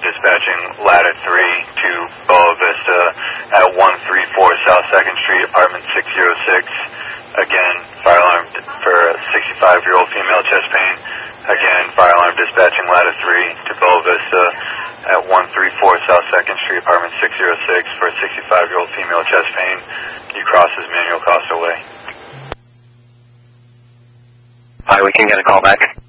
dispatching ladder 3 to Boa Vista at 134 South 2nd Street, apartment 606. Again, fire alarm for a 65-year-old female chest pain. Again, fire alarm dispatching ladder 3 to Boa Vista at 134 South 2nd Street, apartment 606 for a 65-year-old female chest pain. You crosses Manuel Costa Way. Hi, we can get a call back.